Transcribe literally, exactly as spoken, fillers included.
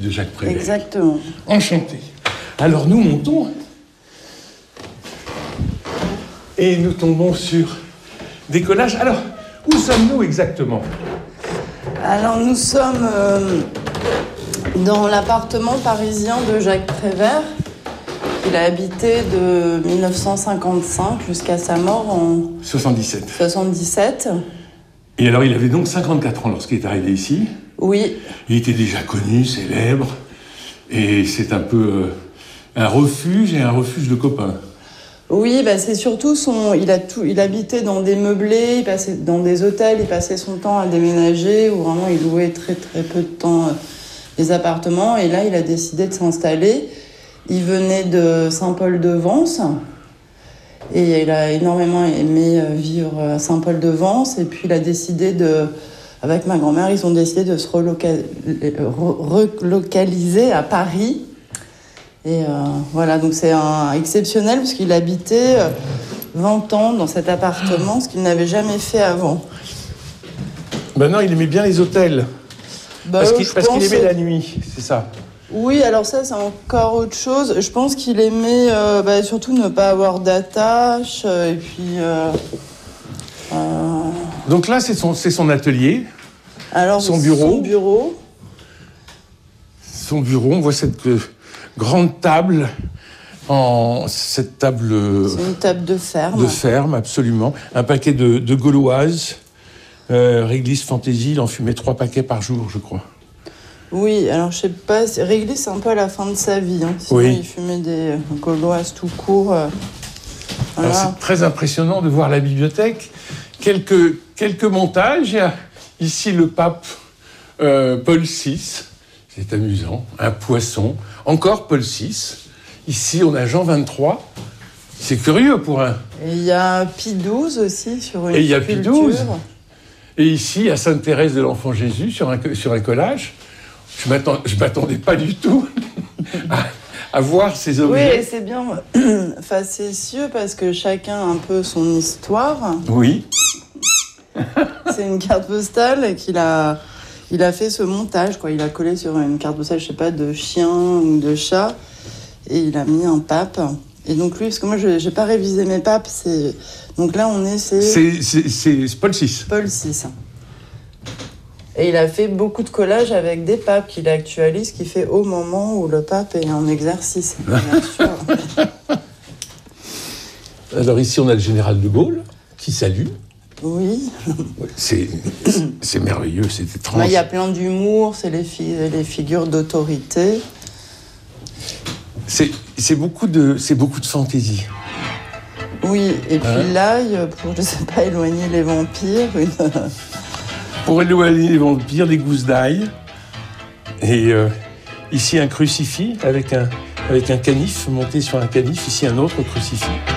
de Jacques Prévert. Exactement. Enchanté. Alors nous montons et nous tombons sur des collages. Alors, où sommes-nous exactement? Alors nous sommes euh, dans l'appartement parisien de Jacques Prévert. Il a habité de mille neuf cent cinquante-cinq jusqu'à sa mort en soixante-dix-sept. soixante-dix-sept. Et alors, il avait donc cinquante-quatre ans lorsqu'il est arrivé ici. Oui. Il était déjà connu, célèbre, et c'est un peu euh, un refuge et un refuge de copains. Oui, bah c'est surtout son. Il a tout. Il habitait dans des meublés, il passait dans des hôtels, il passait son temps à déménager, où vraiment il louait très très peu de temps euh, les appartements. Et là, il a décidé de s'installer. Il venait de Saint-Paul-de-Vence. Et il a énormément aimé vivre à Saint-Paul-de-Vence. Et puis il a décidé de, avec ma grand-mère, ils ont décidé de se reloca- relocaliser à Paris. Et euh, voilà, donc c'est un exceptionnel parce qu'il habitait vingt ans dans cet appartement, ce qu'il n'avait jamais fait avant. Ben non, il aimait bien les hôtels. Bah, parce qu'il, je parce qu'il pense- aimait la nuit, c'est ça. Oui, alors ça, c'est encore autre chose. Je pense qu'il aimait euh, bah, surtout ne pas avoir d'attache. euh, et puis... Euh, euh, Donc là, c'est son, c'est son atelier, alors, Son bureau. Son bureau. son bureau. On voit cette euh, grande table, en, cette table euh, C'est une table de ferme. de ferme, absolument. Un paquet de, de gauloises. Euh, Réglisse Fantaisie, il en fumait trois paquets par jour, je crois. Oui, alors je sais pas, c'est- Réglisse, c'est un peu à la fin de sa vie. Hein. Sinon, Oui. il fumait des gauloises tout court. euh, voilà. Alors, c'est très impressionnant de voir la bibliothèque. Quelques, quelques montages. Il y a ici le pape euh, Paul six. C'est amusant. Un poisson. Encore Paul six. Ici, on a Jean vingt-trois. C'est curieux pour un... Et il y a Pie douze aussi sur une Et il y a Pie sculpture. douze. Et ici, à Sainte-Thérèse de l'Enfant Jésus, sur un, sur un collage. Je m'attends, je m'attendais pas du tout à, à voir ces Oui, objets. et c'est bien facétieux parce que chacun a un peu son histoire. Oui. C'est une carte postale qu'il a... Il a fait ce montage, quoi. Il a collé sur une carte postale, je sais pas, de chien ou de chat. Et il a mis un pape. Et donc lui, parce que moi, je n'ai pas révisé mes papes. C'est... Donc là, on est... C'est, C'est, c'est, c'est Paul six. Paul six. Et il a fait beaucoup de collages avec des papes qu'il actualise, qu'il fait au moment où le pape est en exercice. Bien sûr. Alors ici, on a le général de Gaulle qui salue. Oui. C'est, c'est merveilleux, c'est étrange. Là, il y a plein d'humour, c'est les, fi- les figures d'autorité. C'est, c'est, beaucoup de, c'est beaucoup de fantaisie. Oui, et puis Hein l'ail, pour, je sais pas, éloigner les vampires. Une... Pour éloigner les vampires, des gousses d'ail. Et euh, ici, un crucifix avec un, avec un canif monté sur un canif. Ici, un autre crucifix.